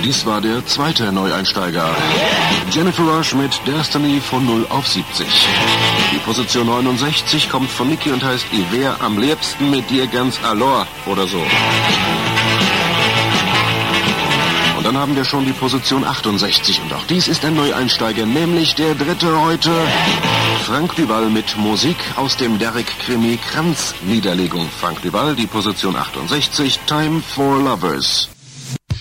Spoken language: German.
Dies war der zweite Neueinsteiger. Jennifer Rush mit Destiny von 0 auf 70. Die Position 69 kommt von Niki und heißt Ich wär am liebsten mit dir ganz alor oder so. Und dann haben wir schon die Position 68 und auch dies ist ein Neueinsteiger, nämlich der dritte heute. Frank Duval mit Musik aus dem Derrick-Krimi Kranz-Niederlegung. Frank Duval, die Position 68, Time for Lovers.